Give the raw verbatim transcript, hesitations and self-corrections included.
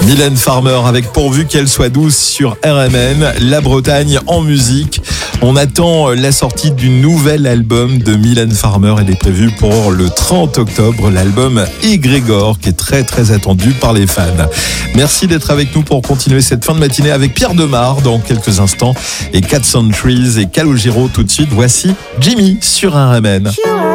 Mylène Farmer avec Pourvu qu'elle soit douce sur R M N, la Bretagne en musique. On attend la sortie du nouvel album de Mylène Farmer. Elle est prévue pour le trente octobre, l'album Égrégore, qui est très très attendu par les fans. Merci d'être avec nous pour continuer cette fin de matinée avec Pierre Demar dans quelques instants et Cat Centuries et Calogero tout de suite. Voici Jimmy sur R M N.